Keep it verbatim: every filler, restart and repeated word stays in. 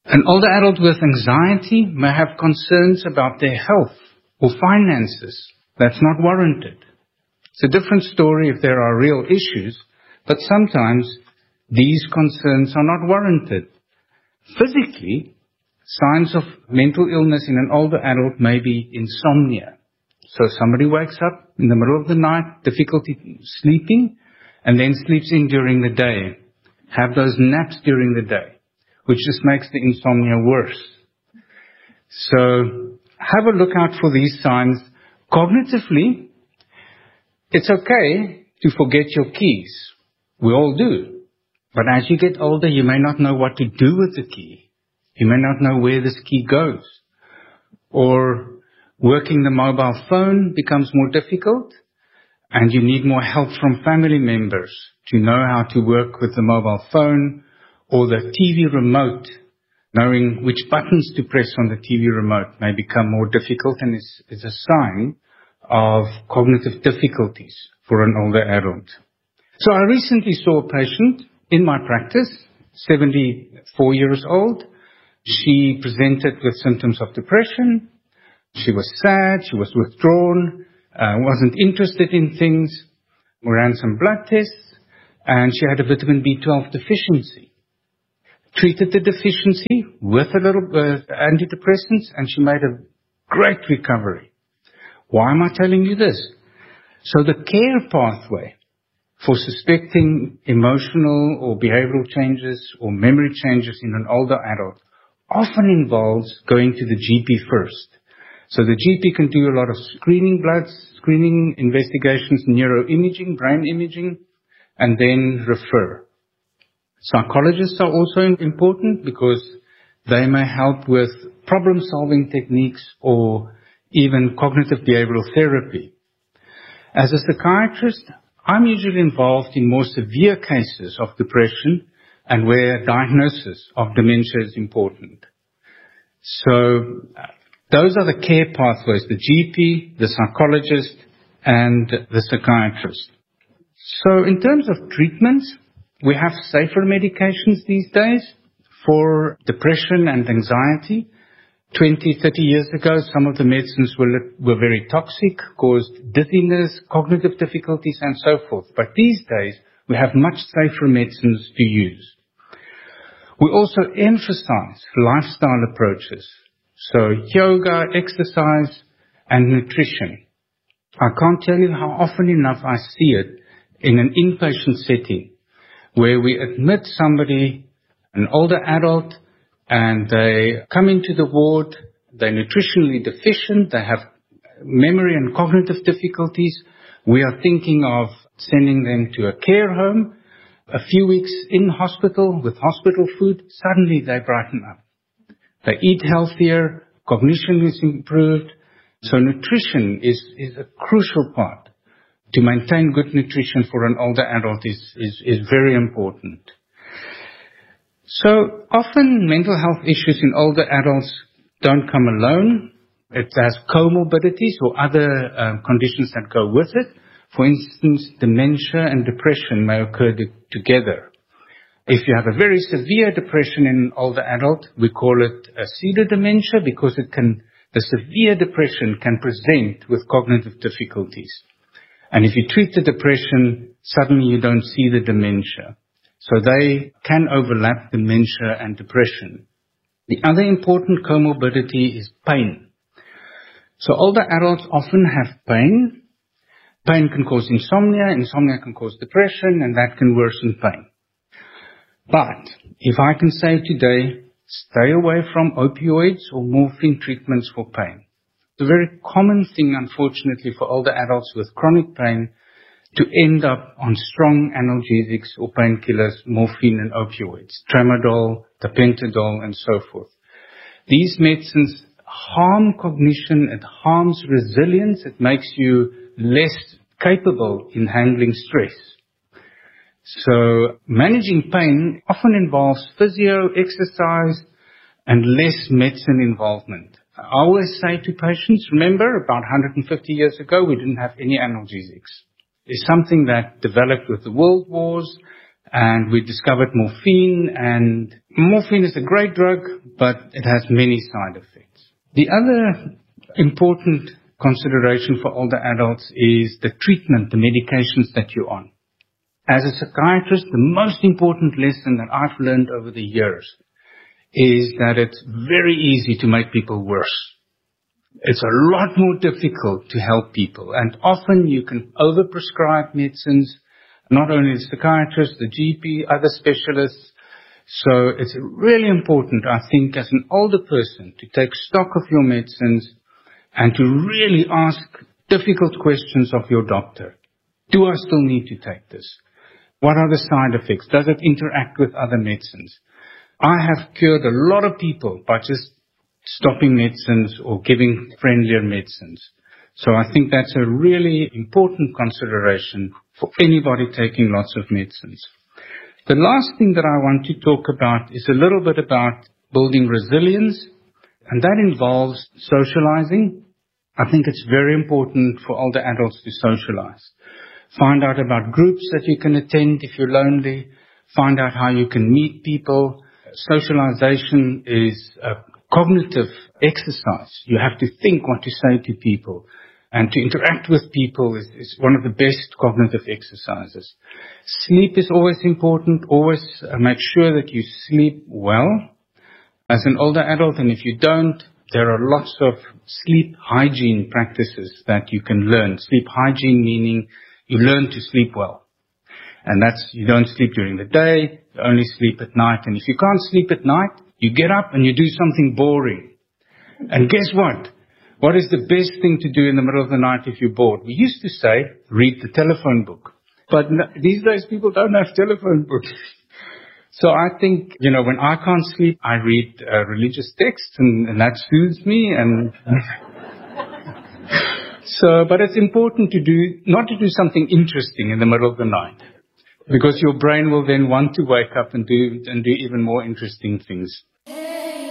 An older adult with anxiety may have concerns about their health or finances. That's not warranted. It's a different story if there are real issues, but sometimes these concerns are not warranted. Physically, signs of mental illness in an older adult may be insomnia. So somebody wakes up in the middle of the night, difficulty sleeping, and then sleeps in during the day. Have those naps during the day, which just makes the insomnia worse. So have a look out for these signs. Cognitively, it's okay to forget your keys. We all do. But as you get older, you may not know what to do with the key. You may not know where this key goes. Or working the mobile phone becomes more difficult, and you need more help from family members to know how to work with the mobile phone or the T V remote. Knowing which buttons to press on the T V remote may become more difficult and is, is a sign of cognitive difficulties for an older adult. So I recently saw a patient in my practice, seventy-four years old. She presented with symptoms of depression. She was sad, she was withdrawn, uh, wasn't interested in things. We ran some blood tests, and she had a vitamin B twelve deficiency. Treated the deficiency with a little uh, antidepressants, and she made a great recovery. Why am I telling you this? So the care pathway for suspecting emotional or behavioral changes or memory changes in an older adult often involves going to the G P first. So the G P can do a lot of screening bloods, screening investigations, neuroimaging, brain imaging, and then refer. Psychologists are also important because they may help with problem-solving techniques or even cognitive behavioral therapy. As a psychiatrist, I'm usually involved in more severe cases of depression and where diagnosis of dementia is important. So those are the care pathways, the G P, the psychologist, and the psychiatrist. So in terms of treatments, we have safer medications these days for depression and anxiety. twenty, thirty years ago, some of the medicines were, were very toxic, caused dizziness, cognitive difficulties, and so forth. But these days, we have much safer medicines to use. We also emphasize lifestyle approaches. So yoga, exercise, and nutrition. I can't tell you how often enough I see it in an inpatient setting where we admit somebody, an older adult, and they come into the ward, they're nutritionally deficient, they have memory and cognitive difficulties. We are thinking of sending them to a care home. A few weeks in hospital with hospital food, suddenly they brighten up. They eat healthier, cognition is improved. So nutrition is, is a crucial part. To maintain good nutrition for an older adult is, is, is very important. So often mental health issues in older adults don't come alone. It has comorbidities or other um, conditions that go with it. For instance, dementia and depression may occur de- together. If you have a very severe depression in an older adult, we call it a pseudodementia because it can, the severe depression can present with cognitive difficulties. And if you treat the depression, suddenly you don't see the dementia. So they can overlap dementia and depression. The other important comorbidity is pain. So older adults often have pain. Pain can cause insomnia, insomnia can cause depression, and that can worsen pain. But if I can say today, stay away from opioids or morphine treatments for pain. It's a very common thing, unfortunately, for older adults with chronic pain to end up on strong analgesics or painkillers, morphine and opioids, tramadol, tapentadol, and so forth. These medicines harm cognition, it harms resilience, it makes you less capable in handling stress. So managing pain often involves physio, exercise, and less medicine involvement. I always say to patients, remember, about one hundred fifty years ago, we didn't have any analgesics. It's something that developed with the world wars And we discovered morphine, and morphine is a great drug, but it has many side effects. The other important consideration for older adults is the treatment, the medications that you're on. As a psychiatrist, the most important lesson that I've learned over the years is that it's very easy to make people worse. It's a lot more difficult to help people, and often you can overprescribe medicines, not only the psychiatrist, the G P, other specialists. So it's really important, I think, as an older person, to take stock of your medicines and to really ask difficult questions of your doctor. Do I still need to take this? What are the side effects? Does it interact with other medicines? I have cured a lot of people by just stopping medicines or giving friendlier medicines. So I think that's a really important consideration for anybody taking lots of medicines. The last thing that I want to talk about is a little bit about building resilience, and that involves socializing. I think it's very important for older adults to socialize. Find out about groups that you can attend if you're lonely. Find out how you can meet people. Socialization is a cognitive exercise. You have to think what to say to people. And to interact with people is, is one of the best cognitive exercises. Sleep is always important. Always uh, make sure that you sleep well as an older adult. And if you don't, there are lots of sleep hygiene practices that you can learn. Sleep hygiene meaning you learn to sleep well. And that's, you don't sleep during the day, you only sleep at night. And if you can't sleep at night, you get up and you do something boring. And guess what? What is the best thing to do in the middle of the night if you're bored? We used to say, read the telephone book. But no, these days people don't have telephone books. So I think, you know, when I can't sleep, I read uh, religious texts, and, and that soothes me. And so, but it's important to do, not to do something interesting in the middle of the night, because your brain will then want to wake up and do, and do even more interesting things.